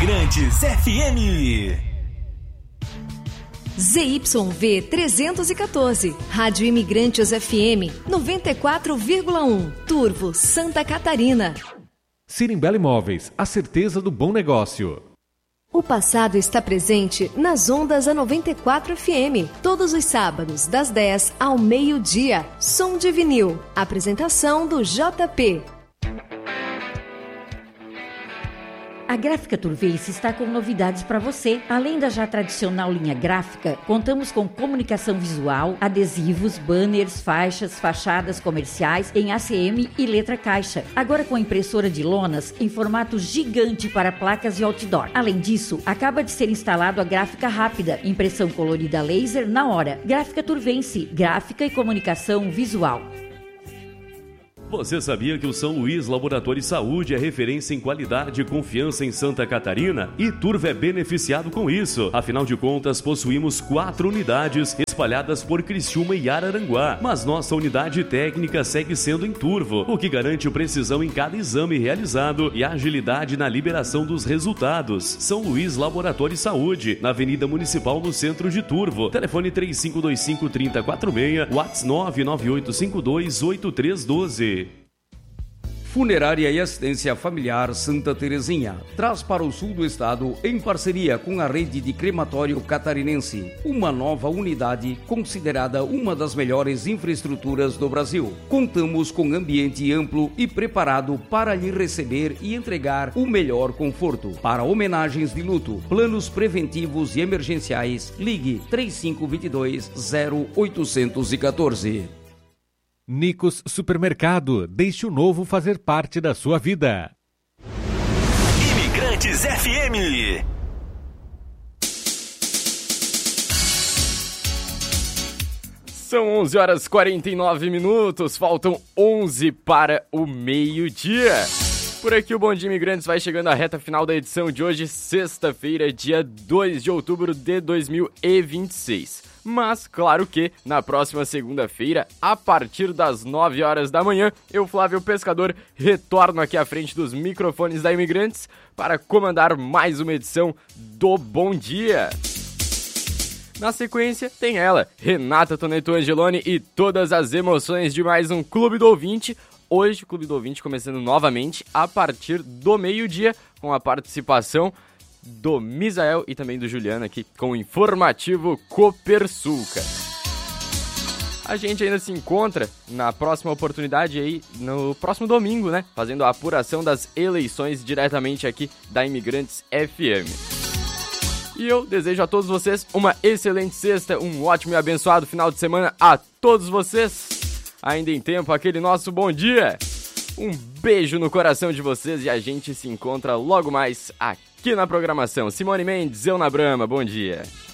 Imigrantes FM. ZYV 314, Rádio Imigrantes FM 94,1, Turvo, Santa Catarina. Sirimbela Imóveis, a certeza do bom negócio. O passado está presente nas ondas a 94 FM, todos os sábados, das 10 ao meio-dia. Som de vinil. Apresentação do JP. A Gráfica Turveice está com novidades para você. Além da já tradicional linha gráfica, contamos com comunicação visual, adesivos, banners, faixas, fachadas comerciais em ACM e letra caixa. Agora com impressora de lonas em formato gigante para placas e outdoor. Além disso, acaba de ser instalado a gráfica rápida, impressão colorida laser na hora. Gráfica Turveice, gráfica e comunicação visual. Você sabia que o São Luís Laboratório de Saúde é referência em qualidade e confiança em Santa Catarina? E Turvo é beneficiado com isso. Afinal de contas, possuímos 4 unidades espalhadas por Criciúma e Araranguá. Mas nossa unidade técnica segue sendo em Turvo, o que garante precisão em cada exame realizado e agilidade na liberação dos resultados. São Luís Laboratório de Saúde, na Avenida Municipal, no centro de Turvo. Telefone 3525-3046, WhatsApp 99852-8312. Funerária e Assistência Familiar Santa Terezinha traz para o sul do estado, em parceria com a rede de crematório catarinense, uma nova unidade considerada uma das melhores infraestruturas do Brasil. Contamos com ambiente amplo e preparado para lhe receber e entregar o melhor conforto. Para homenagens de luto, planos preventivos e emergenciais, ligue 3522-0814. Nicos Supermercado, deixe o novo fazer parte da sua vida. Imigrantes FM. São 11 horas e 49 minutos, faltam 11 para o meio-dia. Por aqui o Bom Dia Imigrantes vai chegando à reta final da edição de hoje, sexta-feira, dia 2 de outubro de 2026. Mas, claro que, na próxima segunda-feira, a partir das 9 horas da manhã, eu, Flávio Pescador, retorno aqui à frente dos microfones da Imigrantes para comandar mais uma edição do Bom Dia. Na sequência, tem ela, Renata Toneto Angeloni e todas as emoções de mais um Clube do Ouvinte. Hoje, o Clube do Ouvinte começando novamente a partir do meio-dia, com a participação do Misael e também do Juliano aqui com o informativo Copersuca. A gente ainda se encontra na próxima oportunidade aí, no próximo domingo, né? Fazendo a apuração das eleições diretamente aqui da Imigrantes FM. E eu desejo a todos vocês uma excelente sexta, um ótimo e abençoado final de semana a todos vocês. Ainda em tempo, aquele nosso bom dia. Um beijo no coração de vocês e a gente se encontra logo mais aqui na programação. Simone Mendes, eu na Brama, bom dia.